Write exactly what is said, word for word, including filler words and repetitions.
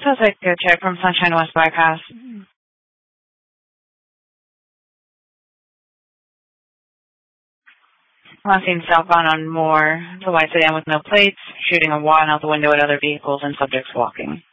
Suspect go check from Sunshine West Bypass. Last seen southbound on Moore, the white sedan with no plates, shooting a wad out the window at other vehicles and subjects walking.